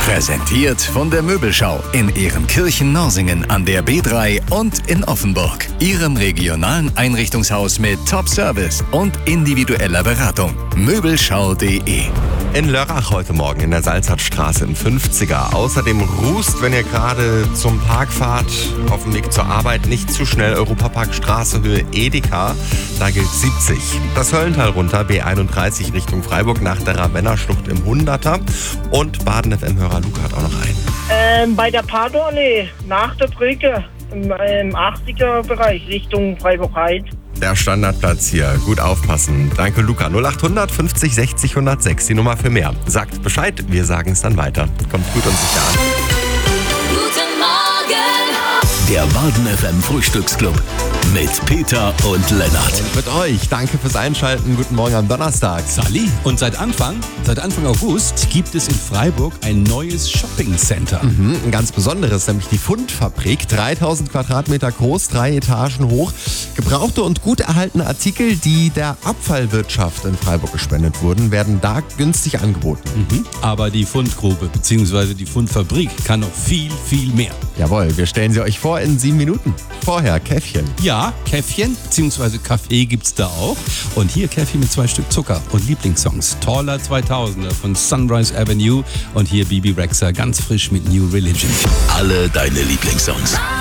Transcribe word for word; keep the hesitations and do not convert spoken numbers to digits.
Präsentiert von der Möbelschau in Ehrenkirchen-Norsingen an der B drei und in Offenburg. Ihrem regionalen Einrichtungshaus mit Top-Service und individueller Beratung. Möbelschau punkt de. In Lörrach heute Morgen in der Salzertstraße im fünfziger. Außerdem Rust, wenn ihr gerade zum Park fahrt, auf dem Weg zur Arbeit, nicht zu schnell. Europaparkstraße Höhe Edeka, da gilt siebzig. Das Höllental runter, B einunddreißig Richtung Freiburg nach der Ravenna-Schlucht im Hunderter. Und Baden-F M-Hörer Luca hat auch noch einen. Ähm, bei der Padorallee, nach der Brücke, im, im achtziger-Bereich Richtung Freiburg-Heid. Der Standardplatz hier. Gut aufpassen. Danke, Luca. null achthundert fünfzig sechzig hundertsechs, die Nummer für mehr. Sagt Bescheid, wir sagen es dann weiter. Kommt gut und sicher an. Guten Morgen! Der Baden-F M Frühstücksclub mit Peter und Lennart. Und mit euch. Danke fürs Einschalten. Guten Morgen am Donnerstag. Sally. Und seit Anfang, seit Anfang August gibt es in Freiburg ein neues Shopping-Center. Mhm, ein ganz besonderes, nämlich die Fundfabrik. dreitausend Quadratmeter groß, drei Etagen hoch. Gebrauchte und gut erhaltene Artikel, die der Abfallwirtschaft in Freiburg gespendet wurden, werden da günstig angeboten. Mhm. Aber die Fundgrube bzw. die Fundfabrik kann noch viel, viel mehr. Jawohl, wir stellen sie euch vor in sieben Minuten. Vorher Käffchen. Ja, Käffchen bzw. Kaffee gibt's da auch. Und hier Käffchen mit zwei Stück Zucker und Lieblingssongs. Taller zweitausender von Sunrise Avenue und hier Bibi Rexha ganz frisch mit New Religion. Alle deine Lieblingssongs.